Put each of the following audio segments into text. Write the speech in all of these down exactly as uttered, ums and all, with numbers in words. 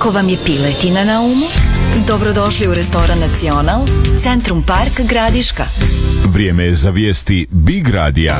Ako vam je piletina na umu, dobrodošli u restoran Nacional, Centrum Park Gradiška. Vrijeme je za vijesti Big Radija.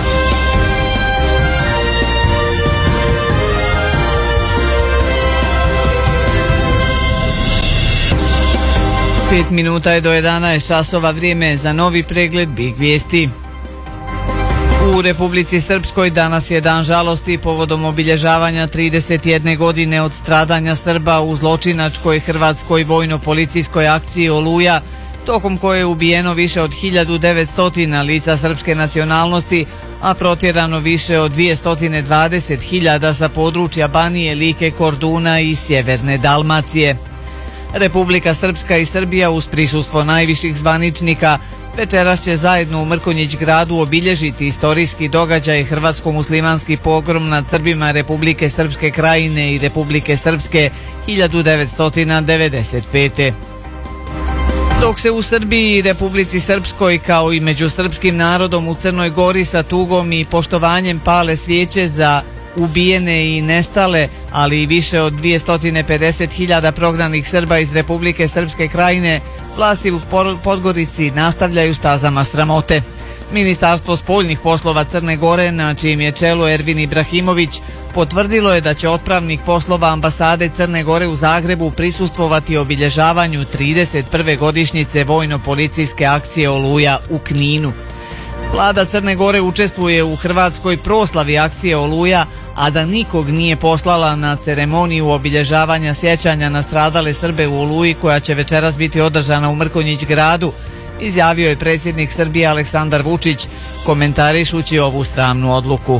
Pet minuta je do jedanaest časova, vrijeme za novi pregled Big vijesti. U Republici Srpskoj danas je dan žalosti povodom obilježavanja trideset jedne godine od stradanja Srba u zločinačkoj hrvatskoj vojno-policijskoj akciji Oluja, tokom koje je ubijeno više od hiljadu devetsto lica srpske nacionalnosti, a protjerano više od dvjesto dvadeset hiljada sa područja Banije, Like, Korduna i sjeverne Dalmacije. Republika Srpska i Srbija uz prisustvo najviših zvaničnika večeras će zajedno u Mrkonjić gradu obilježiti istorijski događaj hrvatsko-muslimanski pogrom nad Srbima Republike Srpske Krajine i Republike Srpske hiljadu devetsto devedeset pete. Dok se u Srbiji i Republici Srpskoj kao i među srpskim narodom u Crnoj Gori sa tugom i poštovanjem pale svijeće za ubijene i nestale, ali i više od dvjesto pedeset hiljada prognanih Srba iz Republike Srpske Krajine, vlasti u Podgorici nastavljaju stazama sramote. Ministarstvo spoljnih poslova Crne Gore, na čijem je čelu Ervin Ibrahimović, potvrdilo je da će otpravnik poslova ambasade Crne Gore u Zagrebu prisustvovati obilježavanju trideset prve godišnjice vojno-policijske akcije Oluja u Kninu. Vlada Crne Gore učestvuje u hrvatskoj proslavi akcije Oluja, a da nikog nije poslala na ceremoniju obilježavanja sjećanja na stradale Srbe u Oluji, koja će večeras biti održana u Mrkonjić gradu, izjavio je predsjednik Srbije Aleksandar Vučić, komentarišući ovu sramnu odluku.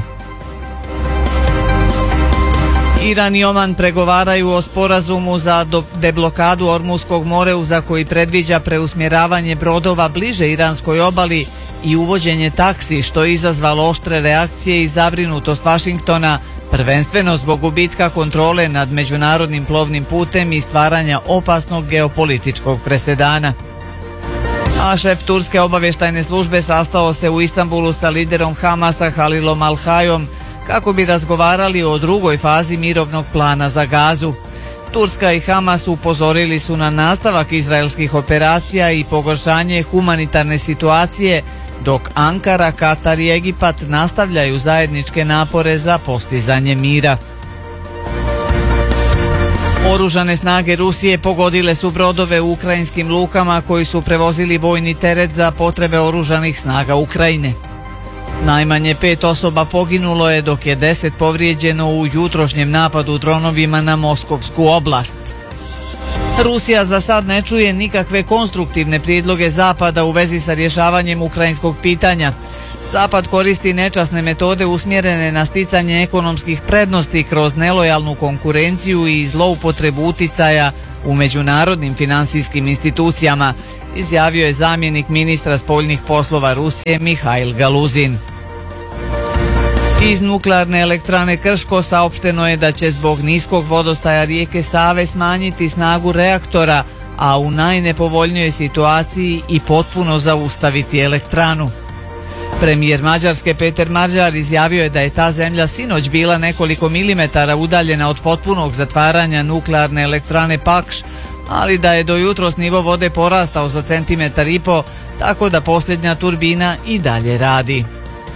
Iran i Oman pregovaraju o sporazumu za deblokadu Ormuskog moreuza koji predviđa preusmjeravanje brodova bliže iranskoj obali i uvođenje taksi, što je izazvalo oštre reakcije i zabrinutost Vašingtona, prvenstveno zbog gubitka kontrole nad međunarodnim plovnim putem i stvaranja opasnog geopolitičkog presedana. A šef turske obavještajne službe sastao se u Istanbulu sa liderom Hamasa Halilom Al-Hayom kako bi razgovarali o drugoj fazi mirovnog plana za Gazu. Turska i Hamas upozorili su na nastavak izraelskih operacija i pogoršanje humanitarne situacije, dok Ankara, Katar i Egipat nastavljaju zajedničke napore za postizanje mira. Oružane snage Rusije pogodile su brodove u ukrajinskim lukama koji su prevozili vojni teret za potrebe oružanih snaga Ukrajine. Najmanje pet osoba poginulo je, dok je deset povrijeđeno u jutrošnjem napadu dronovima na Moskovsku oblast. Rusija za sad ne čuje nikakve konstruktivne prijedloge Zapada u vezi sa rješavanjem ukrajinskog pitanja. Zapad koristi nečasne metode usmjerene na sticanje ekonomskih prednosti kroz nelojalnu konkurenciju i zloupotrebu uticaja u međunarodnim finansijskim institucijama, izjavio je zamjenik ministra spoljnih poslova Rusije Mihail Galuzin. Iz nuklearne elektrane Krško saopšteno je da će zbog niskog vodostaja rijeke Save smanjiti snagu reaktora, a u najnepovoljnijoj situaciji i potpuno zaustaviti elektranu. Premijer Mađarske Peter Marđar izjavio je da je ta zemlja sinoć bila nekoliko milimetara udaljena od potpunog zatvaranja nuklearne elektrane Pakš, ali da je do jutros nivo vode porastao za centimetar i po, tako da posljednja turbina i dalje radi.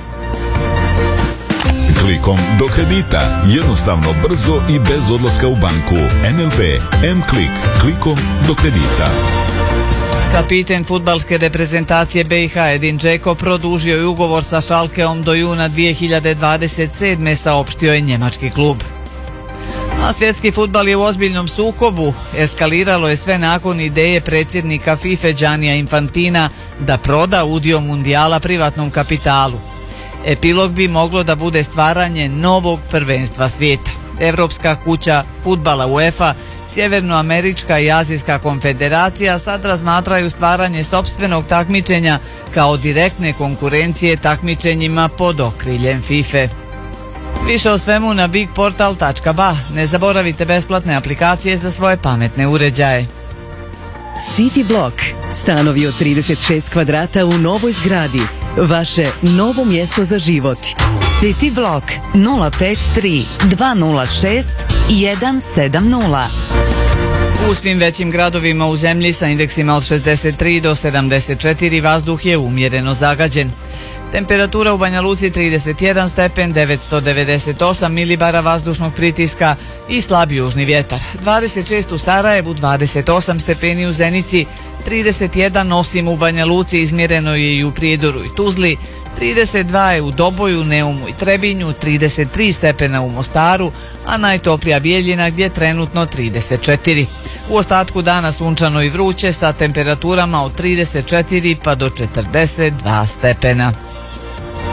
Klikom do kredita, jednostavno, brzo i bez odlaska u banku. N L B M-Klik, klikom do kredita. Kapiten fudbalske reprezentacije B i H Edin Džeko produžio je ugovor sa Schalkeom do juna dvije hiljade dvadeset sedme, saopštio je njemački klub. A svjetski fudbal je u ozbiljnom sukobu. Eskaliralo je sve nakon ideje predsjednika FIFA Giannija Infantina da proda udio mundijala privatnom kapitalu. Epilog bi moglo da bude stvaranje novog prvenstva svijeta. Evropska kuća fudbala UEFA, Sjevernoamerička i Azijska konfederacija sad razmatraju stvaranje sopstvenog takmičenja kao direktne konkurencije takmičenjima pod okriljem FIFA. Više o svemu na bigportal tačka ba. Ne zaboravite besplatne aplikacije za svoje pametne uređaje. City Block. Stanovi od trideset šest kvadrata u novoj zgradi. Vaše novo mjesto za život. City Block nula pet tri dva nula šest jedan sedam nula. U svim većim gradovima u zemlji sa indeksima od šezdeset tri do sedamdeset četiri vazduh je umjereno zagađen. Temperatura u Banja Luci trideset jedan stepen, devetsto devedeset osam milibara vazdušnog pritiska i slab južni vjetar. dvadeset šest u Sarajevu, dvadeset osam stepeni u Zenici, trideset jedan osim u Banja Luci, izmjereno je i u Prijedoru i Tuzli, trideset dva je u Doboju, Neumu i Trebinju, trideset tri stepena u Mostaru, a najtoplija Bijeljina gdje je trenutno trideset četiri. U ostatku dana sunčano i vruće sa temperaturama od trideset četiri pa do četrdeset dva stepena.